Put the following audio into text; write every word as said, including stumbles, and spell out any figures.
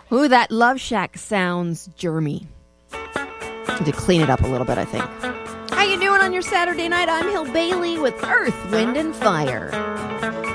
Ooh, that Love Shack sounds germy. Need to clean it up a little bit, I think. How you doing on your Saturday night? I'm Hill Bailey with Earth, Wind, and Fire.